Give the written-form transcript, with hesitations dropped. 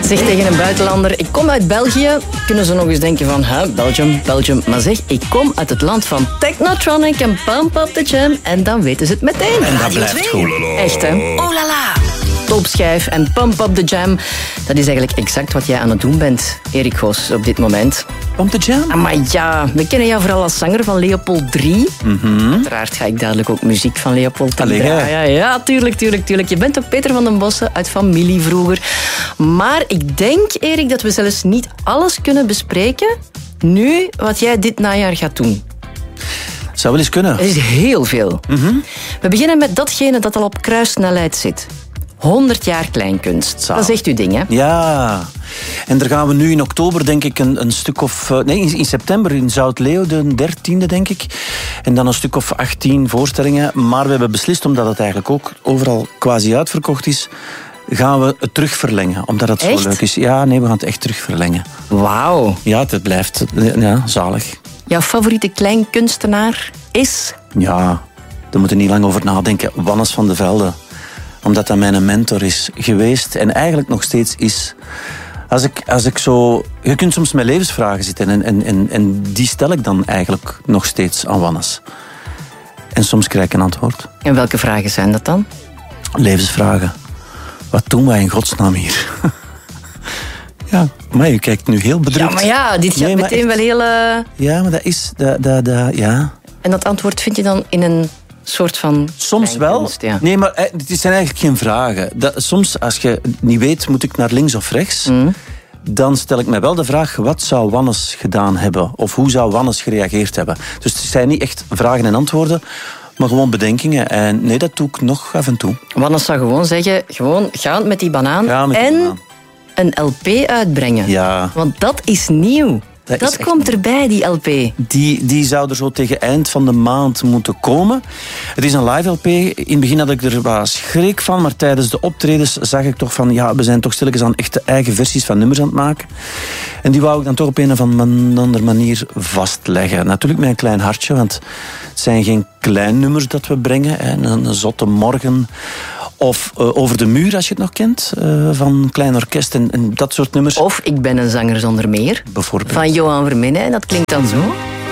Zeg tegen een buitenlander, ik kom uit België. Kunnen ze nog eens denken van, Belgium. Maar zeg, ik kom uit het land van Technotronic en Pump Up the Jam. En dan weten ze het meteen. En dat blijft goed. Echt, hè? Oh la la. Topschijf en Pump Up the Jam. Dat is eigenlijk exact wat jij aan het doen bent, Erik Goos, op dit moment. Pump the Jam? Maar ja, we kennen jou vooral als zanger van Leopold 3. Uiteraard ga ik dadelijk ook muziek van Leopold 3 draaien. Ja, tuurlijk. Je bent ook Peter van den Bossen uit Familie vroeger. Maar ik denk, Erik, dat we zelfs niet alles kunnen bespreken nu wat jij dit najaar gaat doen. Zou wel eens kunnen. Er is heel veel. We beginnen met datgene dat al op kruissnelheid zit. 100 jaar kleinkunst. Dat is echt uw ding, hè? Ja. En daar gaan we nu in oktober, denk ik, een stuk of... in september in Zout-Leeuw, de 13e, denk ik. En dan een stuk of 18 voorstellingen. Maar we hebben beslist, omdat het eigenlijk ook overal quasi uitverkocht is, gaan we het terugverlengen. Omdat het echt? Zo leuk is. Ja, nee, we gaan het echt terugverlengen. Wauw. Ja, het blijft zalig. Jouw favoriete kleinkunstenaar is? Ja, daar moeten we niet lang over nadenken. Wannes van de Velde. Omdat dat mijn mentor is geweest en eigenlijk nog steeds is. Als ik zo... Je kunt soms met levensvragen zitten en die stel ik dan eigenlijk nog steeds aan Wannes. En soms krijg ik een antwoord. En welke vragen zijn dat dan? Levensvragen. Wat doen wij in godsnaam hier? Ja, maar u kijkt nu heel bedrukt. Ja, maar ja, dit gaat meteen wel heel... Ja, maar dat is... ja. En dat antwoord vind je dan in een soort van... Soms wel. Ja. Nee, maar het zijn eigenlijk geen vragen. Soms, als je niet weet, moet ik naar links of rechts... Dan stel ik mij wel de vraag, wat zou Wannes gedaan hebben? Of hoe zou Wannes gereageerd hebben? Dus het zijn niet echt vragen en antwoorden, maar gewoon bedenkingen. En nee, dat doe ik nog af en toe. Wannes zou gewoon zeggen, gaan met die banaan een LP uitbrengen. Ja. Want dat is nieuw. Dat komt erbij, die LP. Die zou er zo tegen eind van de maand moeten komen. Het is een live LP. In het begin had ik er wat schrik van, maar tijdens de optredens zag ik toch van, ja, we zijn toch stilletjes aan echte eigen versies van nummers aan het maken. En die wou ik dan toch op een of andere manier vastleggen. Natuurlijk met een klein hartje, want het zijn geen klein nummers dat we brengen. Een zotte morgen... Of Over de muur, als je het nog kent, van Klein Orkest en dat soort nummers. Of Ik ben een zanger zonder meer, bijvoorbeeld. van Johan Vermenne. En dat klinkt dan zo.